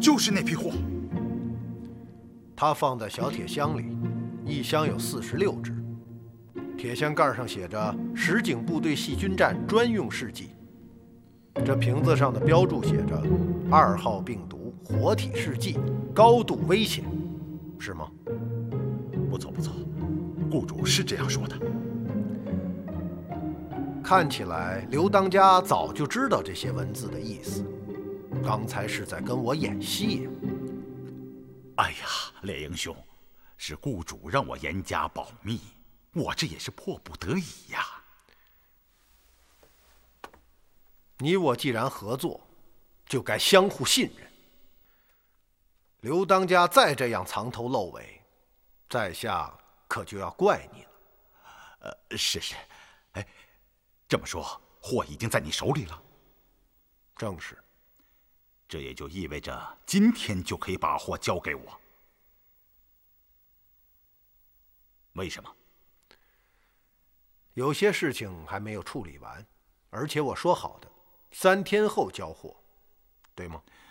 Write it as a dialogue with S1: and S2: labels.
S1: 就是那批货。
S2: 它放在小铁箱里，一箱有46只，铁箱盖上写着“石井部队细菌战专用试剂”。这瓶子上的标注写着“2号病毒活体试剂，高度危险”，是吗？
S1: 不错不错，雇主是这样说的。
S2: 看起来刘当家早就知道这些文字的意思，刚才是在跟我演戏呀。
S1: 哎呀，列英兄，是雇主让我严加保密，我这也是迫不得已呀。
S2: 你我既然合作，就该相互信任。刘当家再这样藏头露尾，在下可就要怪你了。
S1: 是。哎，这么说，货已经在你手里了？
S2: 正是。
S1: 这也就意味着今天就可以把货交给我。为什么？
S2: 有些事情还没有处理完，而且我说好的3天后交货，对吗？